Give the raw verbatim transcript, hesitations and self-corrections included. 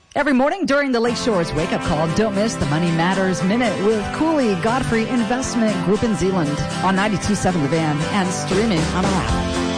Every morning during the Lakeshore's wake-up call, don't miss the Money Matters Minute with Cooley Godfrey Investment Group in Zealand on ninety-two point seven The Van and streaming on our app.